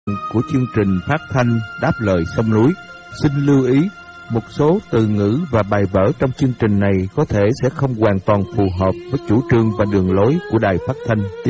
của chương trình phát thanh Đáp lời sông núi. Xin lưu ý, một số từ ngữ và bài vở trong chương trình này có thể sẽ không hoàn toàn phù hợp với chủ trương và đường lối của Đài Phát thanh